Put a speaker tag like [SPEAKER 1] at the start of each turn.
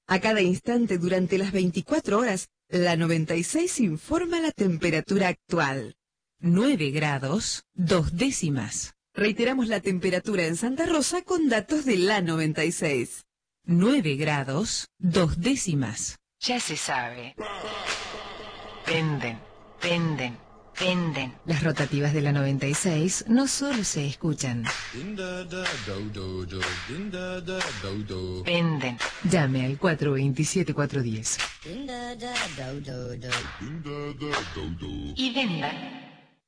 [SPEAKER 1] A cada instante durante las 24 horas, la 96 informa la temperatura actual.
[SPEAKER 2] 9 grados, 2 décimas.
[SPEAKER 1] Reiteramos la temperatura en Santa Rosa con datos de la 96.
[SPEAKER 2] 9 grados, 2 décimas.
[SPEAKER 3] Ya se sabe. Penden, penden, penden.
[SPEAKER 2] Las rotativas de la 96 no solo se escuchan.
[SPEAKER 3] Penden.
[SPEAKER 2] Llame al 427-410.
[SPEAKER 3] Y venda.